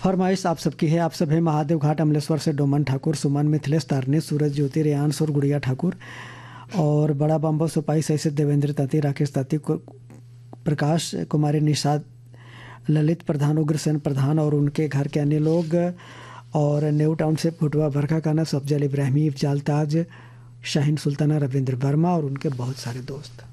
फरमाइश आप सबकी है। आप सब है महादेव घाट अमलेश्वर से डोमन ठाकुर, सुमन मिथिलेश तारनी, सूरज ज्योति रेयांश और गुड़िया ठाकुर, और बड़ा बम्बो सुपाई सहित देवेंद्र ताती, राकेश ताती, प्रकाश कुमारी, निषाद, ललित प्रधान, उग्रसेन प्रधान और उनके घर के अन्य लोग, और न्यू टाउन से फुटवा भरखा खाना, सफजल इब्राहिमी, इफ्जाल ताज, शाहीन सुल्ताना, रविंद्र वर्मा और उनके बहुत सारे दोस्त।